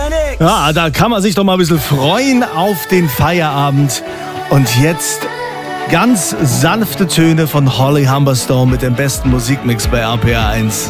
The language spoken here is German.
Ja, da kann man sich doch mal ein bisschen freuen auf den Feierabend. Und jetzt ganz sanfte Töne von Holly Humberstone mit dem besten Musikmix bei RPR 1.